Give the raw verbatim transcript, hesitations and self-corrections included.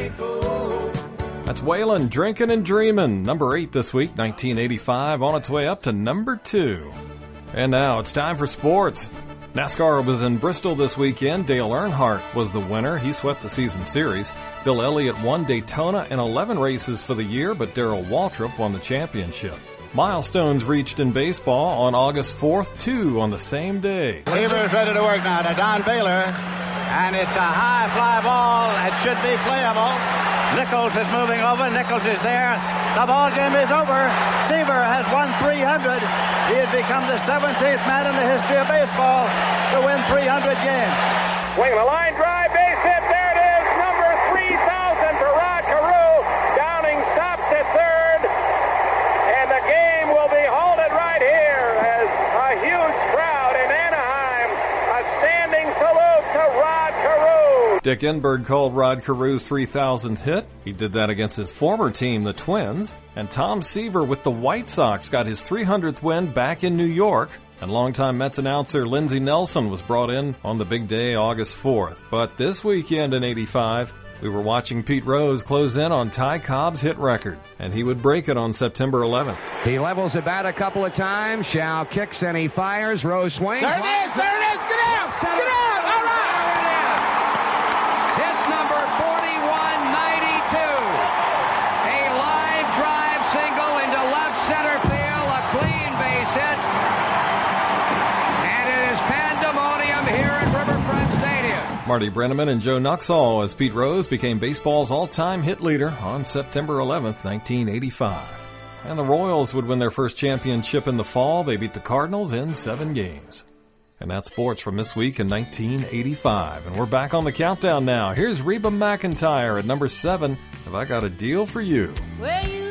That's Waylon, Drinking and Dreamin', number eight this week, nineteen eighty-five, on its way up to number two. And now it's time for sports. NASCAR was in Bristol this weekend. Dale Earnhardt was the winner. He swept the season series. Bill Elliott won Daytona in eleven races for the year, but Darrell Waltrip won the championship. Milestones reached in baseball on August fourth, two on the same day. Seaver's ready to work now to Don Baylor, and it's a high fly ball. It should be playable. Nichols is moving over. Nichols is there. The ball game is over. Seaver has won three hundred. He has become the seventeenth man in the history of baseball to win three hundred games. Swing the line drive, base hit. There it is. Number three thousand for Rod Carew. Downing stops at third, and the game will be halted right here as a huge crowd in Anaheim. A standing salute to Rod Carew. Dick Enberg called Rod Carew's three thousandth hit. He did that against his former team, the Twins. And Tom Seaver with the White Sox got his three hundredth win back in New York. And longtime Mets announcer Lindsey Nelson was brought in on the big day, August fourth. But this weekend in eighty-five, we were watching Pete Rose close in on Ty Cobb's hit record, and he would break it on September eleventh. He levels the bat a couple of times. Shaw kicks and he fires. Rose swings. There it is. There it is. Get out. Get out. All right. Hit number forty-one ninety-two. A line drive single into left center field. A clean base hit. And it is pandemonium here at Riverfront Stadium. Marty Brennaman and Joe Nuxhall as Pete Rose became baseball's all-time hit leader on September eleventh, nineteen eighty-five. And the Royals would win their first championship in the fall. They beat the Cardinals in seven games. And that's sports from this week in nineteen eighty-five. And we're back on the countdown now. Here's Reba McEntire at number seven. Have I Got a Deal for You? Well, you